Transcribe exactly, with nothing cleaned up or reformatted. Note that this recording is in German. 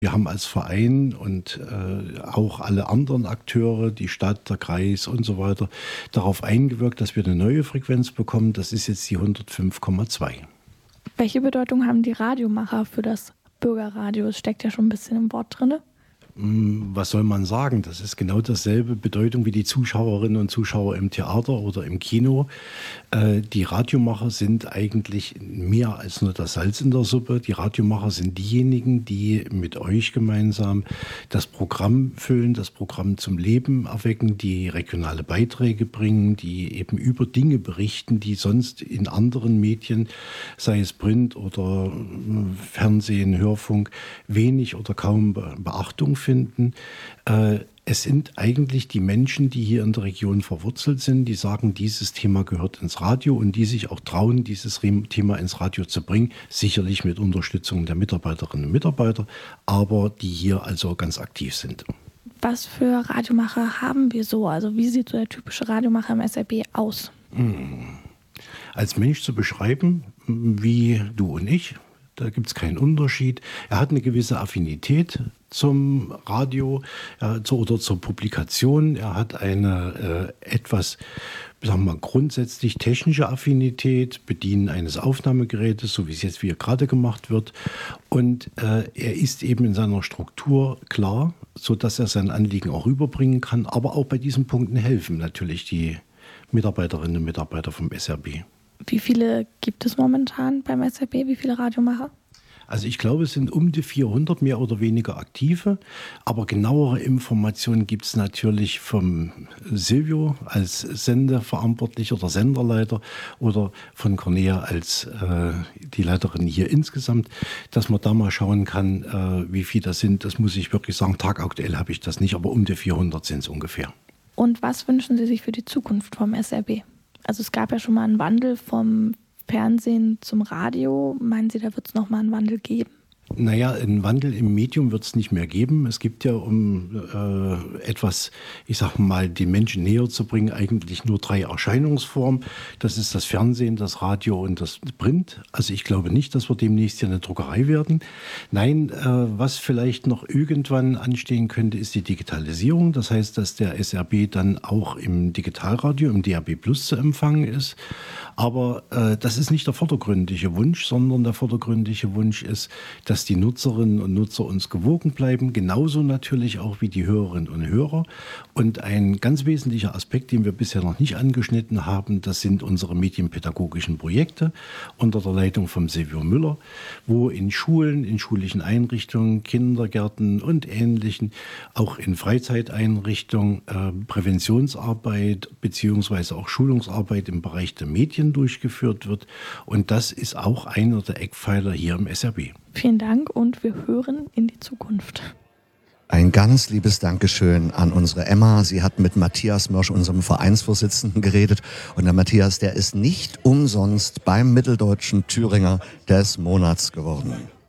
Wir haben als Verein und äh, auch alle anderen Akteure, die Stadt, der Kreis und so weiter, darauf eingewirkt, dass wir eine neue Frequenz bekommen. Das ist jetzt die hundertfünf Komma zwei. Welche Bedeutung haben die Radiomacher für das Bürgerradio? Es steckt ja schon ein bisschen im Wort drin. Was soll man sagen? Das ist genau dasselbe Bedeutung wie die Zuschauerinnen und Zuschauer im Theater oder im Kino. Äh, die Radiomacher sind eigentlich mehr als nur das Salz in der Suppe. Die Radiomacher sind diejenigen, die mit euch gemeinsam das Programm füllen, das Programm zum Leben erwecken, die regionale Beiträge bringen, die eben über Dinge berichten, die sonst in anderen Medien, sei es Print oder Fernsehen, Hörfunk, wenig oder kaum Beachtung finden. Äh, es sind eigentlich die Menschen, die hier in der Region verwurzelt sind, die sagen, dieses Thema gehört ins Radio und die sich auch trauen, dieses Thema ins Radio zu bringen, sicherlich mit Unterstützung der Mitarbeiterinnen und Mitarbeiter, aber die hier also ganz aktiv sind. Was für Radiomacher haben wir so? Also wie sieht so der typische Radiomacher im S R B aus? Hm. Als Mensch zu beschreiben, wie du und ich, da gibt es keinen Unterschied. Er hat eine gewisse Affinität zum Radio äh, zu, oder zur Publikation. Er hat eine äh, etwas, sagen wir mal, grundsätzlich technische Affinität, Bedienen eines Aufnahmegerätes, so wie es jetzt wieder gerade gemacht wird. Und äh, er ist eben in seiner Struktur klar, sodass er sein Anliegen auch rüberbringen kann, aber auch bei diesen Punkten helfen natürlich die Mitarbeiterinnen und Mitarbeiter vom S R B. Wie viele gibt es momentan beim S R B? Wie viele Radiomacher? Also ich glaube, es sind um die vierhundert, mehr oder weniger aktive. Aber genauere Informationen gibt es natürlich vom Silvio als Sendeverantwortlicher oder Senderleiter oder von Cornelia als äh, die Leiterin hier insgesamt, dass man da mal schauen kann, äh, wie viele das sind. Das muss ich wirklich sagen, tagaktuell habe ich das nicht, aber um die vierhundert sind es ungefähr. Und was wünschen Sie sich für die Zukunft vom S R B? Also es gab ja schon mal einen Wandel vom Fernsehen zum Radio. Meinen Sie, da wird es nochmal einen Wandel geben? Naja, einen Wandel im Medium wird es nicht mehr geben. Es gibt ja, um äh, etwas, ich sag mal, den Menschen näher zu bringen, eigentlich nur drei Erscheinungsformen. Das ist das Fernsehen, das Radio und das Print. Also ich glaube nicht, dass wir demnächst hier eine Druckerei werden. Nein, äh, was vielleicht noch irgendwann anstehen könnte, ist die Digitalisierung. Das heißt, dass der S R B dann auch im Digitalradio, im D A B Plus zu empfangen ist. Aber äh, das ist nicht der vordergründige Wunsch, sondern der vordergründige Wunsch ist, dass die Nutzerinnen und Nutzer uns gewogen bleiben, genauso natürlich auch wie die Hörerinnen und Hörer. Und ein ganz wesentlicher Aspekt, den wir bisher noch nicht angeschnitten haben, das sind unsere medienpädagogischen Projekte unter der Leitung von Silvio Müller, wo in Schulen, in schulischen Einrichtungen, Kindergärten und Ähnlichen, auch in Freizeiteinrichtungen äh, Präventionsarbeit beziehungsweise auch Schulungsarbeit im Bereich der Medien durchgeführt wird. Und das ist auch einer der Eckpfeiler hier im S R B. Vielen Dank und wir hören in die Zukunft. Ein ganz liebes Dankeschön an unsere Emma. Sie hat mit Matthias Mörsch, unserem Vereinsvorsitzenden, geredet. Und der Matthias, der ist nicht umsonst beim Mitteldeutschen Thüringer des Monats geworden.